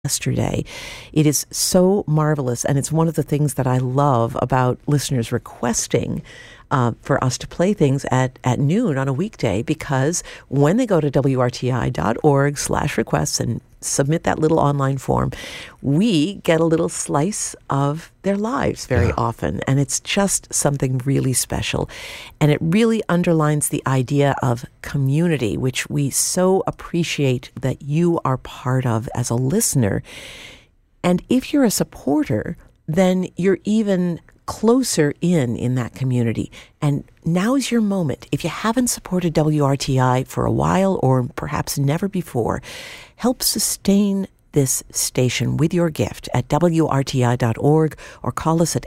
yesterday. It is so marvelous, and it's one of the things that I love about listeners requesting for us to play things at noon on a weekday, because when they go to wrti.org/requests and submit that little online form, we get a little slice of their lives very often. And it's just something really special. And it really underlines the idea of community, which we so appreciate that you are part of as a listener. And if you're a supporter, then you're even closer in that community. And now is your moment. If you haven't supported WRTI for a while, or perhaps never before, help sustain this station with your gift at WRTI.org, or call us at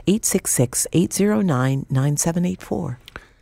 866-809-9784.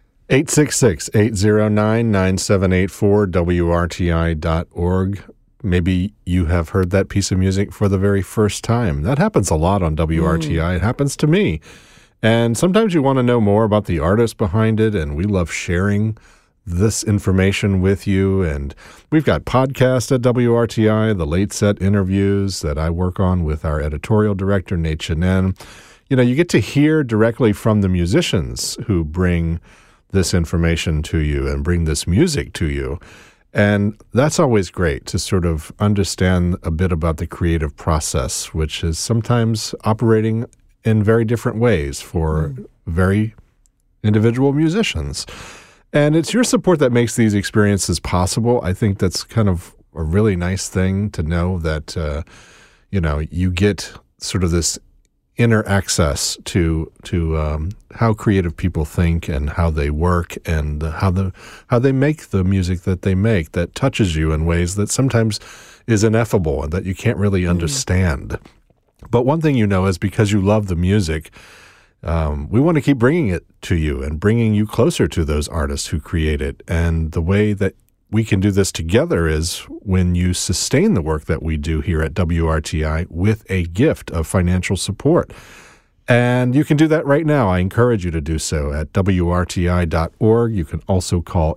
866-809-9784, WRTI.org. Maybe you have heard that piece of music for the very first time. That happens a lot on WRTI. It happens to me. And sometimes you want to know more about the artist behind it, and we love sharing this information with you. And we've got podcasts at WRTI, the Late Set interviews that I work on with our editorial director, Nate Chinen. You know, you get to hear directly from the musicians who bring this information to you and bring this music to you. And that's always great to sort of understand a bit about the creative process, which is sometimes operating in very different ways for very individual musicians. And it's your support that makes these experiences possible. I think that's kind of a really nice thing to know that, you get sort of this inner access to how creative people think and how they work, and how they make the music that they make that touches you in ways that sometimes is ineffable and that you can't really understand. But one thing is, because you love the music, we want to keep bringing it to you and bringing you closer to those artists who create it. And the way that we can do this together is when you sustain the work that we do here at WRTI with a gift of financial support. And you can do that right now. I encourage you to do so at WRTI.org. You can also call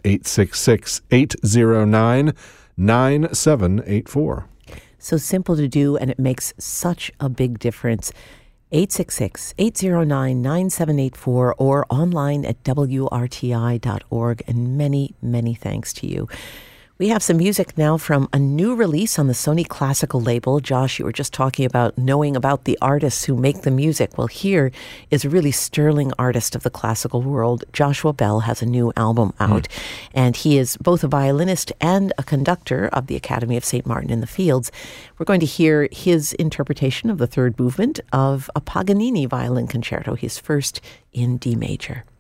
866-809-9784. So simple to do, and it makes such a big difference. 866-809-9784, or online at WRTI.org. And many, many thanks to you. We have some music now from a new release on the Sony Classical label. Josh, you were just talking about knowing about the artists who make the music. Well, here is a really sterling artist of the classical world. Joshua Bell has a new album out, and he is both a violinist and a conductor of the Academy of St. Martin in the Fields. We're going to hear his interpretation of the third movement of a Paganini violin concerto, his first in D major.